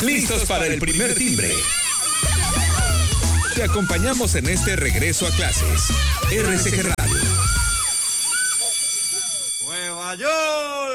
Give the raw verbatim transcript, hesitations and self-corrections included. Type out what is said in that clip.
Listos para el primer timbre. Te acompañamos en este regreso a clases. R C G Radio. Nueva York.